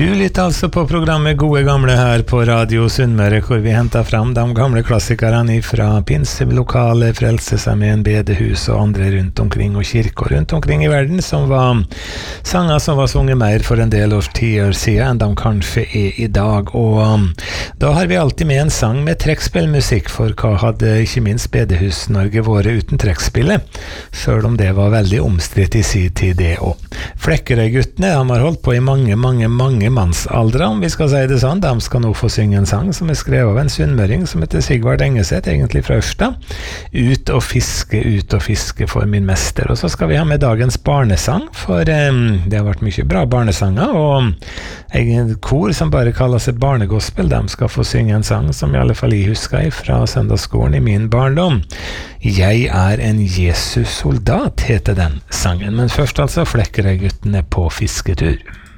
Du lytter altså på programmet Gode Gamle her på Radio Sunnmøre, hvor vi hentet fram de gamle klassikerne fra pinselokale, Frelsesarmeen, bedehus og andre rundt omkring, og kirker rundt omkring i verden, som var sanger som var sunget mer for en del årstier siden enn de kanskje er i dag. Og da har vi alltid med en sang med trekkspillmusikk, for hva hadde ikke minst Bedehus-Norge vært uten trekkspillet, selv om det var veldig omstridt i sin tid det også. Flekkerøy-guttene, de har holdt på i mange mannsaldre, om vi skal si det sånn. De skal nå få synge en sang som er skrevet av en sunnmøring som heter Sigvard Engeseth, egentlig fra Ørsta. Ut og fiske for min mester. Og så skal vi ha med dagens barnesang, for det har vært mye bra barnesanger, og en kor som bare kaller seg Barnegospel, de skal få synge en sang som i alle fall jeg husker fra søndagsskolen i min barndom. Jeg er en Jesus-soldat, heter den sangen. Men først altså Flekkerøy-guttene på fisketur.